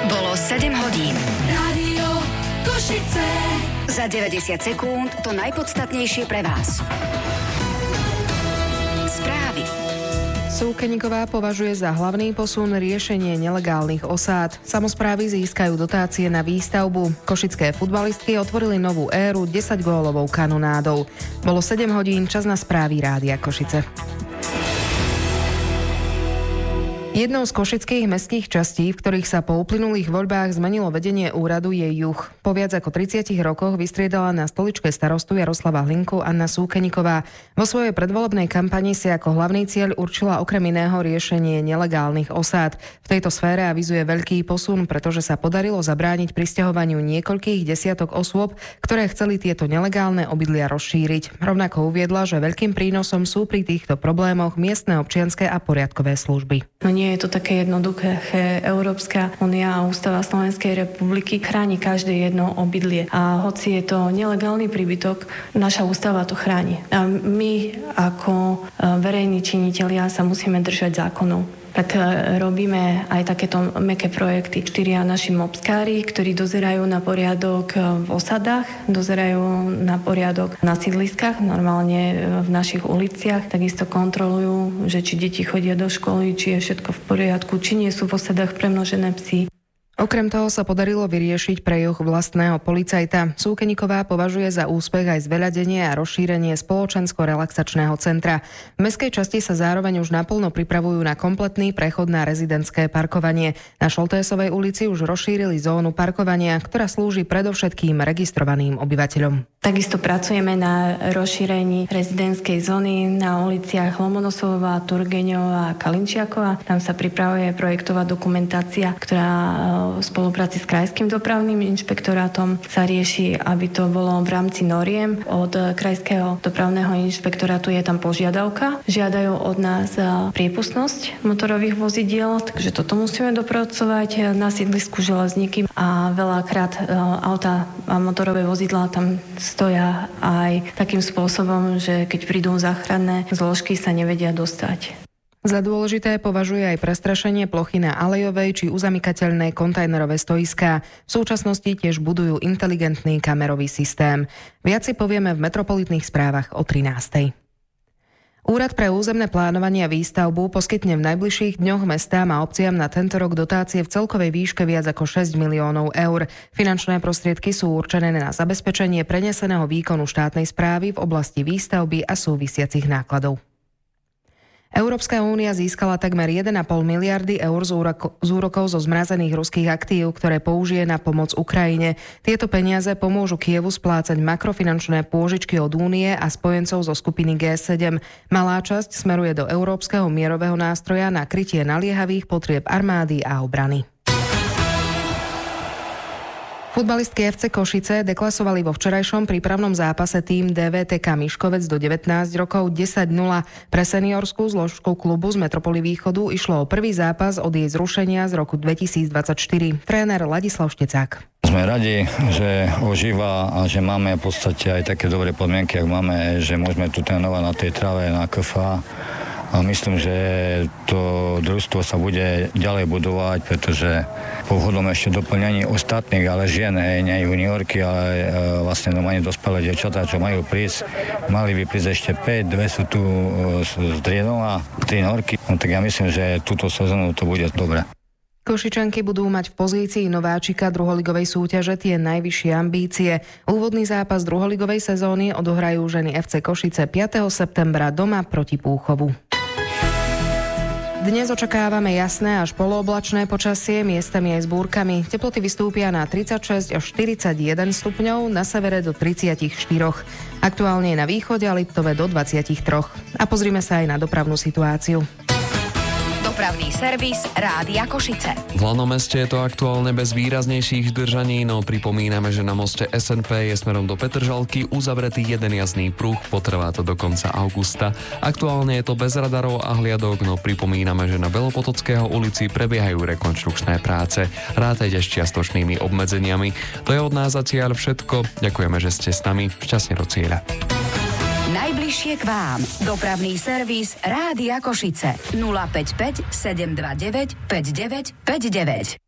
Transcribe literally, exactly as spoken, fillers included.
Bolo sedem hodín. Rádio Košice. Za deväťdesiat sekúnd to najpodstatnejšie pre vás. Správy. Súkeníková považuje za hlavný posun riešenie nelegálnych osád. Samosprávy získajú dotácie na výstavbu. Košické futbalistky otvorili novú éru desaťgólovou kanonádou. Bolo sedem hodín, čas na správy Rádia Košice. Jednou z košických mestských častí, v ktorých sa po uplynulých voľbách zmenilo vedenie úradu, je juh. Po viac ako tridsiatich rokoch vystriedala na stoličke starostu Jaroslava Hlinku Anna Súkeníková. Vo svojej predvolebnej kampani si ako hlavný cieľ určila okrem iného riešenie nelegálnych osád. V tejto sfére avizuje veľký posun, pretože sa podarilo zabrániť prisťahovaniu niekoľkých desiatok osôb, ktoré chceli tieto nelegálne obydlia rozšíriť. Rovnako uviedla, že veľkým prínosom sú pri týchto problémoch miestne občianske a poriadkové služby. No nie je to také jednoduché. Európska únia a ústava Slovenskej republiky chráni každé jedno obydlie. A hoci je to nelegálny príbytok, naša ústava to chráni. A my ako verejní činitelia sa musíme držať zákonov. Tak robíme aj takéto mäkké projekty. Štyria naši mobskári, ktorí dozerajú na poriadok v osadách, dozerajú na poriadok na sídliskách, normálne v našich uliciach. Takisto kontrolujú, že či deti chodia do školy, či je všetko v poriadku, či nie sú v osadách premnožené psy. Okrem toho sa podarilo vyriešiť pre juh vlastného policajta. Súkeníková považuje za úspech aj zveľadenie a rozšírenie spoločensko-relaxačného centra. V mestskej časti sa zároveň už naplno pripravujú na kompletný prechod na rezidentské parkovanie. Na Šoltésovej ulici už rozšírili zónu parkovania, ktorá slúži predovšetkým registrovaným obyvateľom. Takisto pracujeme na rozšírení rezidentskej zóny na uliciach Lomonosová, Turgeňová a Kalinčiaková. Tam sa pripravuje projektová dokumentácia, ktorá v spolupráci s Krajským dopravným inšpektorátom sa rieši, aby to bolo v rámci noriem. Od Krajského dopravného inšpektorátu je tam požiadavka. Žiadajú od nás priepustnosť motorových vozidiel, takže toto musíme dopracovať na sídlisku Železníky a veľakrát auta a motorové vozidlá tam stoja aj takým spôsobom, že keď prídu záchranné zložky, sa nevedia dostať. Za dôležité považuje aj prestrašenie plochy na Alejovej či uzamykateľné kontajnerové stojiská. V súčasnosti tiež budujú inteligentný kamerový systém. Viac si povieme v metropolitných správach o trinástej. Úrad pre územné plánovanie a výstavbu poskytne v najbližších dňoch mestám a obciam na tento rok dotácie v celkovej výške viac ako šesť miliónov eur. Finančné prostriedky sú určené na zabezpečenie preneseného výkonu štátnej správy v oblasti výstavby a súvisiacich nákladov. Európska únia získala takmer jeden a pol miliardy eur z, úroko, z úrokov zo zmrazených ruských aktív, ktoré použije na pomoc Ukrajine. Tieto peniaze pomôžu Kievu splácať makrofinančné pôžičky od únie a spojencov zo skupiny gé sedem. Malá časť smeruje do Európskeho mierového nástroja na krytie naliehavých potrieb armády a obrany. Futbalistky ef cé Košice deklasovali vo včerajšom prípravnom zápase tím dé vé té ká Miškovec do devätnásť rokov desať nula. Pre seniorskú zložku klubu z Metropoly Východu išlo o prvý zápas od jej zrušenia z roku dvetisícdvadsaťštyri. Tréner Ladislav Štecák. Sme radi, že ožíva a že máme v podstate aj také dobré podmienky, ak máme, že môžeme tu trénovať na tej trave, na ká ef á. A myslím, že to družstvo sa bude ďalej budovať, pretože po vhodnom ešte doplňaní ostatných, ale žien, nie juniorky, ale vlastne normálne dospelé dievčatá, čo majú prísť, mali by prísť ešte päť, dve sú tu z Drienova, tri norky. No tak ja myslím, že túto sezónu to bude dobre. Košičanky budú mať v pozícii nováčika druholigovej súťaže tie najvyššie ambície. Úvodný zápas druholigovej sezóny odohrajú ženy ef cé Košice piateho septembra doma proti Púchovu. Dnes očakávame jasné až polooblačné počasie, miestami aj s búrkami. Teploty vystúpia na tridsaťšesť až štyridsaťjeden stupňov, na severe do tridsaťštyri. Aktuálne je na východe a Liptove do dvadsaťtri. A pozrime sa aj na dopravnú situáciu. Dopravný servis Rádia Košice. V hlavnom meste je to aktuálne bez výraznejších zdržaní, no pripomíname, že na moste es en pé je smerom do Petržalky uzavretý jeden jazdný pruh, potrvá to do konca augusta. Aktuálne je to bez radarov a hliadok, no pripomíname, že na Belopotockého ulici prebiehajú rekonštrukčné práce. Rátajte s čiastočnými obmedzeniami. To je od nás zatiaľ všetko. Ďakujeme, že ste s nami. Šťastne do cieľa. Najbližšie k vám. Dopravný servis Rádia Košice. nula päť päť sedem dva deväť päť deväť päť deväť.